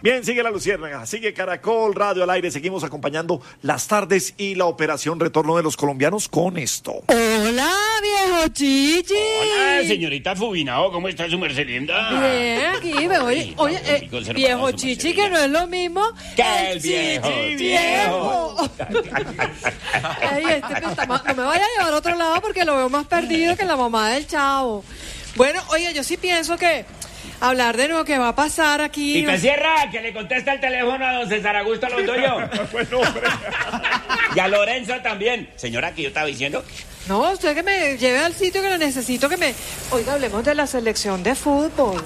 Bien, sigue La Luciérnaga, sigue Caracol Radio al aire. Seguimos acompañando las tardes y la operación Retorno de los Colombianos con esto. Hola, viejo Chichi. Hola, señorita Fubinao, ¿cómo está su merced linda? Bien, aquí me voy. Oye, viejo Chichi, que no es lo mismo que el viejo. Ay, no me vaya a llevar a otro lado porque lo veo más perdido que la mamá del chavo. Bueno, oye, yo sí pienso que hablar de lo que va a pasar aquí. Y que cierra, que le contesta el teléfono a don César Augusto Londoño. Bueno, hombre. Y a Lorenzo también. Señora, que yo estaba diciendo. No, usted que me lleve al sitio que lo necesito, que me... Oiga, hablemos de la selección de fútbol.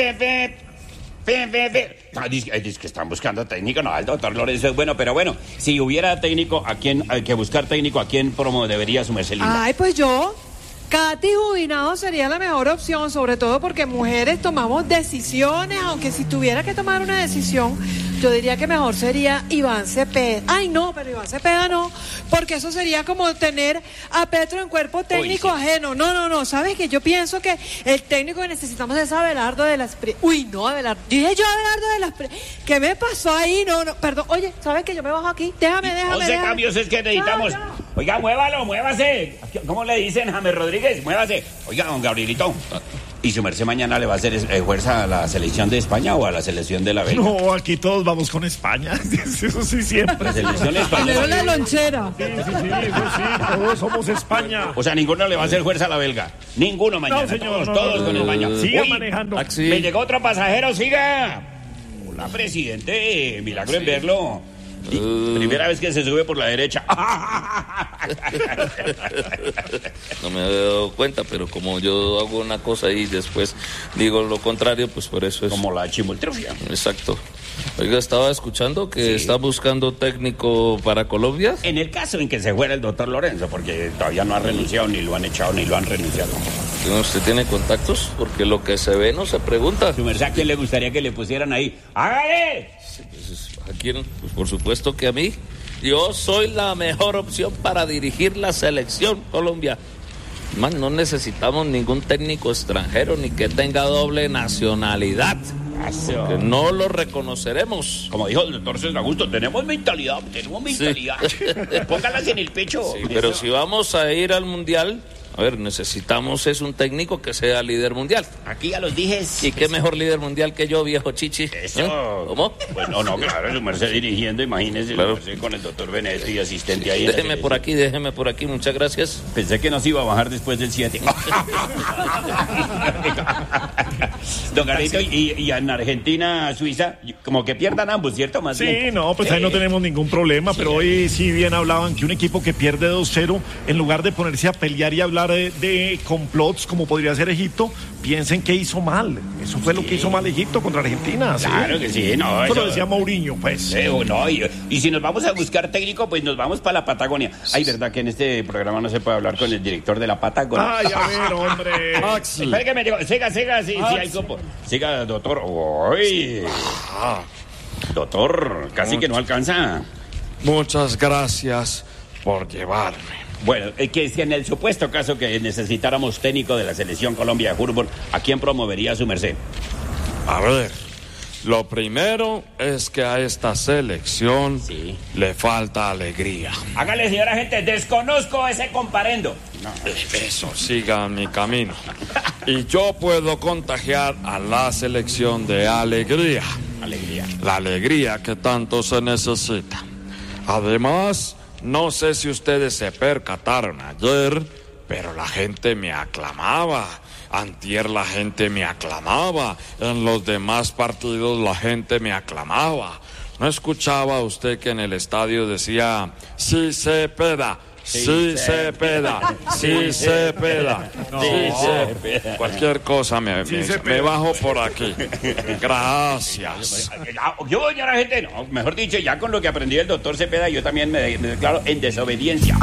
Dice que están buscando técnico. No, el doctor Lorenzo es bueno, pero bueno, si hubiera técnico, ¿a quién hay que buscar técnico? ¿A quién debería su merced linda? Ay, pues yo... Katy Jubinado sería la mejor opción, sobre todo porque mujeres tomamos decisiones, aunque si tuviera que tomar una decisión, yo diría que mejor sería Iván Cepeda. Ay, no, pero Iván Cepeda no, porque eso sería como tener a Petro en cuerpo técnico ajeno. No, ¿sabes qué? Yo pienso que el técnico que necesitamos es Abelardo de las Pri... Uy, no, Abelardo. Dije yo Abelardo de las Pri... ¿Qué me pasó ahí? No, perdón. Oye, ¿sabes qué? Yo me bajo aquí. Déjame. 11 cambios es que necesitamos. No. Oiga, muévase. ¿Cómo le dicen, James Rodríguez? Muévase. Oiga, don Gabrielito. ¿Y su merced mañana le va a hacer fuerza a la selección de España o a la selección de la Belga? No, aquí todos vamos con España. Eso sí, siempre. La selección española. Pero la lonchera. Sí, eso sí, todos somos España. O sea, ninguno le va a hacer fuerza a la belga. Ninguno mañana. No, señor, todos con España. Siga manejando. Me llegó otro pasajero, siga. Hola, presidente. Milagro en verlo. Primera vez que se sube por la derecha. No me había dado cuenta, pero como yo hago una cosa y después digo lo contrario, pues por eso es... Como la chimoltrufia. Exacto. Oiga, estaba escuchando que está buscando técnico para Colombia. En el caso en que se fuera el doctor Lorenzo, porque todavía no ha renunciado, ni lo han echado, ni lo han renunciado. ¿Usted tiene contactos? Porque lo que se ve no se pregunta. Su merced, ¿a quién le gustaría que le pusieran ahí? ¡Hágale! Sí, pues, ¿a quién? Pues por supuesto que a mí. Yo soy la mejor opción para dirigir la selección Colombia. Man, no necesitamos ningún técnico extranjero ni que tenga doble nacionalidad. Que no lo reconoceremos. Como dijo el doctor César Augusto, tenemos mentalidad. Sí. Póngalas en el pecho. Sí, pero si vamos a ir al Mundial, a ver, necesitamos un técnico que sea líder mundial. Aquí ya los dije. ¿Y qué mejor líder mundial que yo, viejo Chichi? Eso. ¿Cómo? Pues no, claro, su merced dirigiendo, imagínese, claro. Su merced con el doctor Benedetti y asistente ahí. Déjeme por aquí, muchas gracias. Pensé que no se iba a bajar después del 7. Don Garito, y en Argentina, Suiza, como que pierdan ambos, ¿cierto? Más bien. No, pues ahí no tenemos ningún problema, pero hoy sí bien hablaban que un equipo que pierde 2-0, en lugar de ponerse a pelear y hablar de complots, como podría ser Egipto, piensen que hizo mal. Eso fue lo que hizo mal Egipto contra Argentina. Claro que sí, no. Eso lo decía Mourinho, pues. Y si nos vamos a buscar técnico, pues nos vamos para la Patagonia. Ay, ¿verdad que en este programa no se puede hablar con el director de la Patagonia? Ay, a ver, hombre. Espera que me digo, siga, sí, hay como. Siga, doctor. Uy. Doctor, casi que no alcanza. Muchas gracias por llevarme. Bueno, que si en el supuesto caso que necesitáramos técnico de la selección Colombia de fútbol, ¿a quién promovería su merced? A ver, lo primero es que a esta selección le falta alegría. Hágale, señora gente, desconozco ese comparendo. No. Eso, siga mi camino. Y yo puedo contagiar a la selección de alegría. La alegría que tanto se necesita. Además, no sé si ustedes se percataron ayer, pero la gente me aclamaba. Antier la gente me aclamaba. En los demás partidos la gente me aclamaba. ¿No escuchaba usted que en el estadio decía, sí Cepeda? Sí Cepeda. Cualquier cosa me bajo por aquí. Gracias. Yo, señora gente, no, mejor dicho, ya con lo que aprendí del doctor Cepeda, yo también me declaro en desobediencia.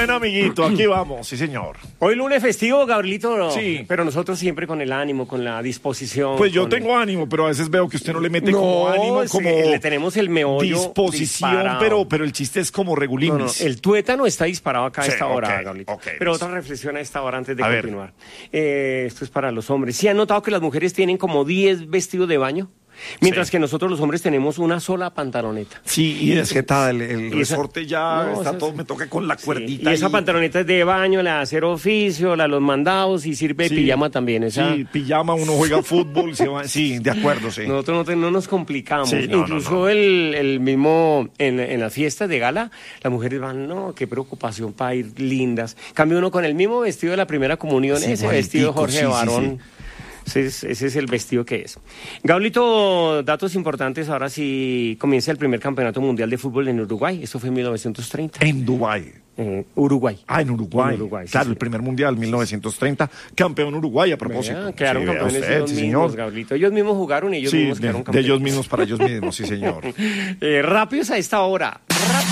buen amiguito, aquí vamos, sí señor. Hoy lunes festivo, Gabrielito, Sí. pero nosotros siempre con el ánimo, con la disposición. Pues yo con tengo ánimo, pero a veces veo que usted no le mete como ánimo, es como que le tenemos el meollo disposición, disparado. pero el chiste es como No, regulinis. el tuétano está disparado acá a Sí, esta hora, ok, Gabrielito. ok, Pero listo. otra reflexión a esta hora antes de A ver. continuar. Esto es para los hombres. ¿Sí han notado que las mujeres tienen como 10 vestidos de baño? Mientras Sí. que nosotros los hombres tenemos una sola pantaloneta. Sí, y es que tal, el Y esa- resorte ya No, está esa- todo, me toca con la Sí, cuerdita. y esa ahí. pantaloneta es de baño, la de hacer oficio, la de los mandados y sirve de Sí. pijama también. Esa, Sí, pijama, uno juega fútbol, se va, sí, de acuerdo, sí. Nosotros no nos complicamos. Sí, no, Incluso no. el mismo en las fiestas de gala, las mujeres van, no, qué preocupación para ir lindas. Cambia uno con el mismo vestido de la primera comunión, Sí, ese igualitico, vestido Jorge sí, sí, Barón. sí. Ese es el vestido que es. Gablito, datos importantes. Ahora sí comienza el primer campeonato mundial de fútbol en Uruguay. Esto fue en 1930. En Dubái. Uruguay. Ah, en Uruguay. En Uruguay, sí, claro, sí. el primer mundial, 1930. Campeón Uruguay, a propósito. Vea, quedaron Sí, vea campeones usted, ellos sí, mismos, señor. Gablito. Ellos mismos jugaron y ellos Sí, mismos de quedaron campeones. ellos mismos para ellos mismos, sí, señor. Rápidos a esta hora.